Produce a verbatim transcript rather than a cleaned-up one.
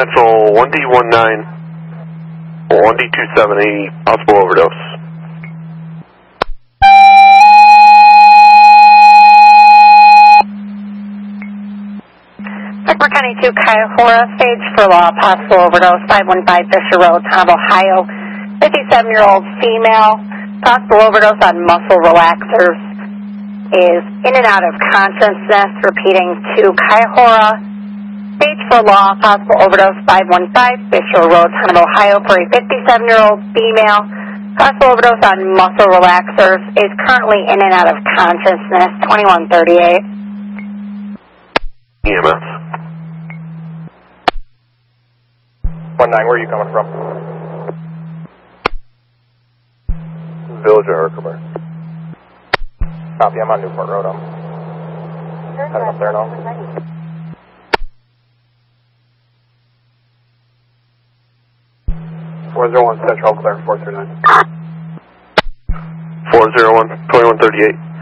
Central, one D one nine, one D two seven eighty, possible overdose. Tucker County two, Cuyahoga, stage for law, possible overdose, five one five Fisher Road, Town of Ohio. fifty-seven-year-old female, possible overdose on muscle relaxers, is in and out of consciousness, repeating to Cuyahoga. Stage for law, possible overdose, five one five Fisher Road, Town of Ohio, for a fifty-seven-year-old female. Possible overdose on muscle relaxers, is currently in and out of consciousness, twenty-one thirty-eight. E M S. one nine, where are you coming from? Village or Herkimer? Copy, I'm on Newport Road. I'm heading up there now. four zero one Central, clear four three nine. four zero one, twenty-one thirty-eight.